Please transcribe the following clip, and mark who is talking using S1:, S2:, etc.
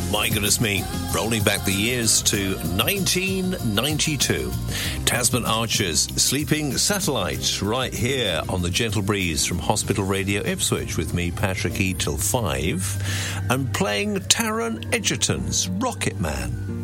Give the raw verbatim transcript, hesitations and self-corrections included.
S1: My goodness me, rolling back the years to nineteen ninety-two. Tasman Archers, Sleeping Satellite, right here on the Gentle Breeze from Hospital Radio Ipswich with me, Patrick E. till five, and playing Taron Egerton's Rocket Man.